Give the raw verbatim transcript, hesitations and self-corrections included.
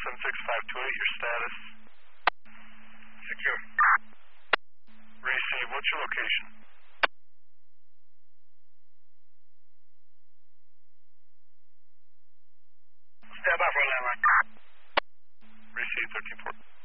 seven six five two eight, your status? Secure. Receive, what's your location? Stand by for a landline. Receive, thirteen four.